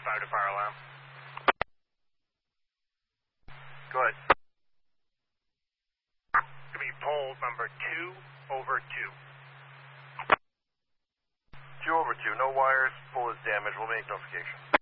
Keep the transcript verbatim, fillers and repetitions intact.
five to fire alarm. Go ahead. Give me pole number two over two. Two over two, no wires, pole is damaged, we'll make notification.